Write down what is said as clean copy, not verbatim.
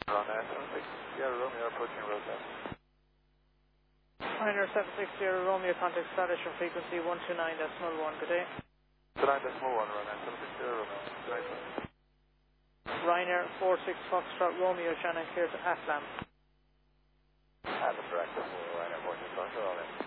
Ryanair 760 Romeo approaching roadbed. Ryanair 760 Romeo, contact status from frequency 129.1, good day. 29.1 Ryanair 760 Romeo, good night sir. Ryanair 46 Foxtrot Romeo, channel clear to Atlam. Atlam direct for Ryanair 46 Foxtrot, all in.